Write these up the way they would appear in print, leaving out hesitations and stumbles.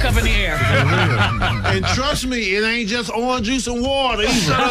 cup in the air. And trust me, it ain't just orange juice and water.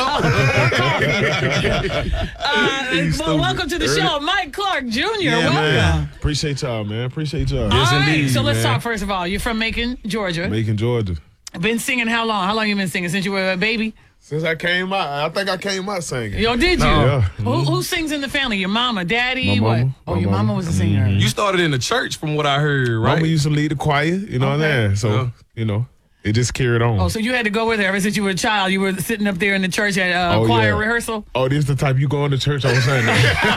Well, welcome to the show, Mike Clark Jr. Yeah, welcome. man. Appreciate y'all, man. Appreciate y'all. All right, indeed, so let's man. talk first of all. You're from Macon, Georgia. Macon, Georgia. Been singing how long? How long you been singing? Since you were a baby? Since I came out, I think I came out singing. Yo, did you? Yeah. Who sings in the family? Your mama, daddy, My what? mama. Oh, My your mama mama. was a singer. You started in the church, from what I heard, right? Mama used to lead the choir, you know what I'm saying? So, Yeah. you know, it just carried on. Oh, so you had to go with her ever since you were a child. You were sitting up there in the church at choir rehearsal. Oh, this the type you go into church on Sunday.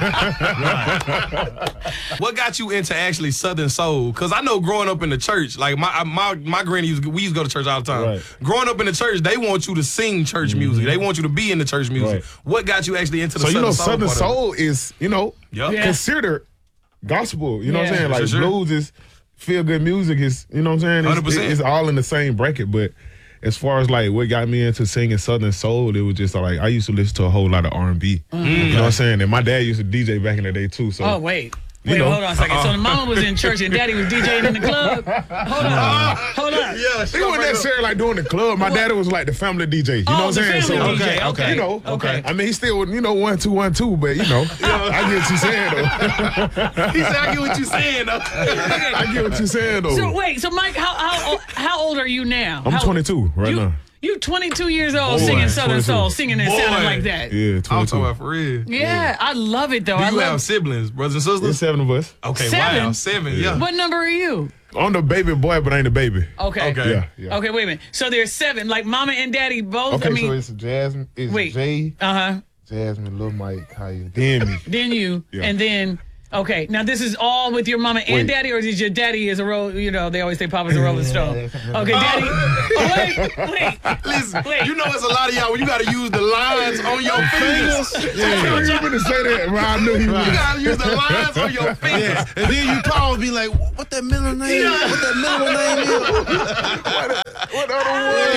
What got you into actually Southern Soul? Because I know growing up in the church, like my granny we used to go to church all the time. Right. Growing up in the church, they want you to sing church music. They want you to be in the church music. Right. What got you actually into the So, you know, Southern Southern Soul? part of Soul is, you know, Yup. Yeah. considered gospel. You know what I'm Yeah. saying? Like Sure. blues is feel good music is, you know what I'm saying? It's, 100%. it's all in the same bracket. But as far as like what got me into singing Southern Soul, it was just like I used to listen to a whole lot of R&B. You know what I'm saying? And my dad used to DJ back in the day too. So Oh, wait. You Wait, know. hold on a second. So the mama was in church and daddy was DJing in the club? Hold on. Hold on. Yeah, He wasn't necessarily like doing the club. My daddy was like the family DJ. You know what I'm the saying? family So, DJ. Okay. You know, Okay. I mean, he still, you know, 1 2 1 2, but you know, I get what you're saying though. He said, I get what you're saying, though. I get what you're saying though. So wait, so Mike, how old are you now? I'm 22 right now. You 22 years old Boy, singing Southern 22. Soul, singing and sounding Boy. like that. Yeah, I'm 22. talking about for real. Yeah, I love it though. Do I you love have siblings, brothers and There's sisters? 7 of us. Okay, 7? wow, 7, yeah. What number are you? I'm the baby boy, but ain't the baby. Okay. Okay. Yeah. Okay, wait a minute. So there's 7, like mama and daddy both. Okay, I mean, so it's Jasmine, it's wait. Jay, uh-huh. Jasmine, Lil Mike, Kaya, then me. Then you, Yeah. and then, okay. Now this is all with your mama and Wait. daddy, or is your daddy is a you know, they always say Papa's a Rolling Stone. Okay, daddy. Wait. Listen, Wait. you know it's a lot of y'all when you got to use the lines on your fingers. Yeah, you were gonna say that, but I knew he You was. got to use the lines on your fingers. And then you pause, be like, what that middle name? What that middle name is? What other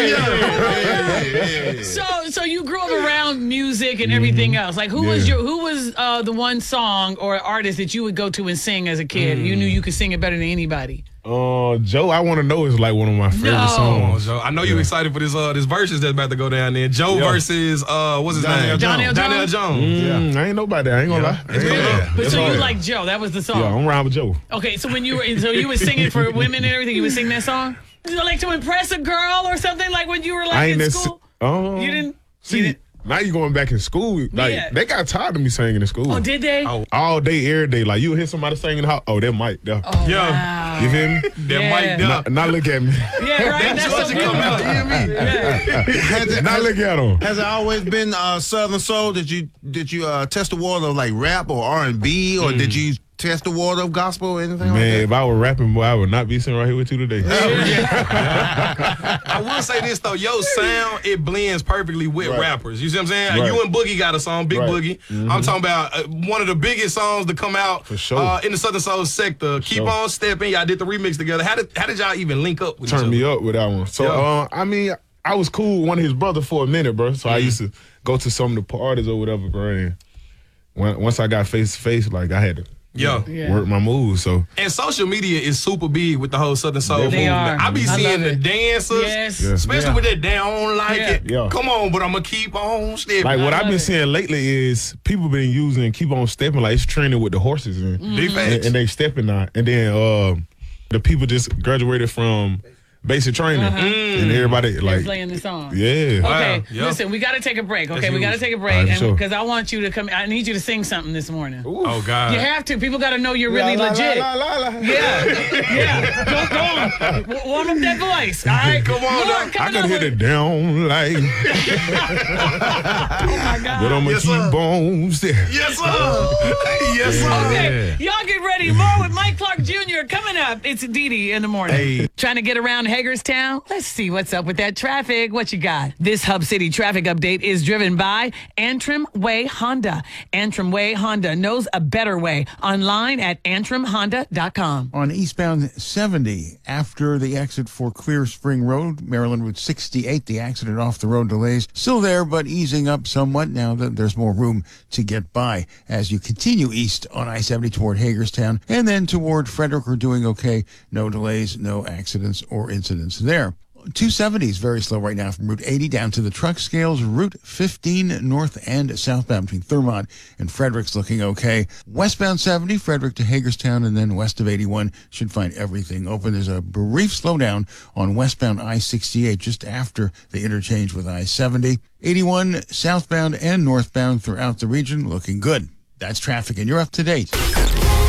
word? So you grew up around music and everything else. Like who was the one song or artist that you would go to and sing as a kid? You knew you could sing it better than anybody. Joe, I Want to Know is like one of my favorite No. songs. Joe, I know you're excited for this verses that's about to go down there. Joe versus what's his name? John L. John L. Jones? Jones. I ain't nobody. I ain't gonna lie. It's I ain't good. gonna lie. But That's so you hard. like Joe? That was the song. Yeah, I'm around with Joe. Okay, so when you were singing for women and everything, you would sing that song. You know, like to impress a girl or something, like when you were I like ain't in necess- school. You didn't- See, you didn't- now you going back in school. Like Yeah. they got tired of me singing in school. Oh, did they? Oh. All day, every day. Like you hear somebody singing, oh, that mic there. Oh, Yeah. wow. You feel me? That Yeah. mic there. Now look at me. Yeah, right. That's so Georgia come out, you hear me? Yeah. Now look at him. Has it always been Southern Soul? Did you test the water of like rap or R&B, or did you test the water of gospel or anything Man, like if I were rapping, boy, I would not be sitting right here with you today. I will say this though, your sound it blends perfectly with Right. rappers. You see what I'm saying? Right. You and Boogie got a song, Big Right. Boogie. I'm talking about one of the biggest songs to come out For sure. in the Southern Soul sector. Keep sure. on stepping. Y'all did the remix together. How did y'all even link up with each Turn other? me up with that one. So, Yeah. I mean, I was cool with one of his brothers for a minute, bro. So I used to go to some of the parties or whatever, bro. And once I got face to face, like I had to Yeah. Yeah. work my moves. So And social media is super big with the whole Southern Soul They movement. are. I be I seeing love the it. dancers, Yes. Yeah. especially with that they don't like Yeah. it. Yeah. Come on, but I'm gonna keep on stepping. like what I I've love been it. seeing lately is people been using Keep On Stepping, like it's trending with the horses and, Big facts. and they stepping now. And then the people just graduated from basic training and everybody They're like playing the song. yeah. Okay, Yeah. listen, we got to take a break. Okay, That's we got to huge. take a All break, right, and sure. because I want you to come. I need you to sing something this morning. Oh God. You have to. People got to know you're really La, la, legit. la, la, la. Yeah, yeah. Go on. Warm up that voice. All right, Come on, Lord, now. I coming could up hit with- it down like, Oh my God. but I'ma Yes, keep sir. on stepping. Yes, sir. Yes, sir. Okay, y'all get ready. More with Mike Clark Jr. coming up. It's Dee in the morning. Hey. Trying to get around Hagerstown? Let's see what's up with that traffic. What you got? This Hub City traffic update is driven by Antrim Way Honda. Antrim Way Honda knows a better way. Online at antrimhonda.com. On eastbound 70, after the exit for Clear Spring Road, Maryland Route 68, the accident off the road delays. Still there, but easing up somewhat now that there's more room to get by. As you continue east on I-70 toward Hagerstown and then toward Frederick, we're doing okay. No delays, no accidents or incidents. incidents there. 270 is very slow right now from Route 80 down to the truck scales. Route 15 north and southbound between Thurmont and Frederick's looking okay. Westbound 70, Frederick to Hagerstown, and then west of 81 should find everything open. There's a brief slowdown on westbound I-68 just after the interchange with I-70. 81 southbound and northbound throughout the region looking good. That's traffic, and you're up to date.